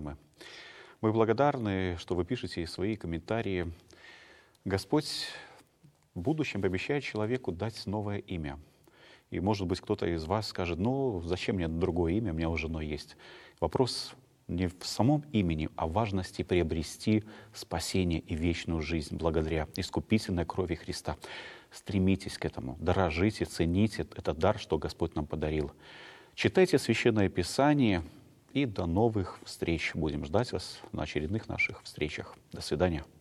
мы. Мы благодарны, что вы пишете свои комментарии. Господь в будущем обещает человеку дать новое имя. И, может быть, кто-то из вас скажет: ну, зачем мне другое имя, у меня уже одно есть. Вопрос не в самом имени, а в важности приобрести спасение и вечную жизнь благодаря искупительной крови Христа. Стремитесь к этому, дорожите, цените этот дар, что Господь нам подарил. Читайте Священное Писание, и до новых встреч. Будем ждать вас на очередных наших встречах. До свидания.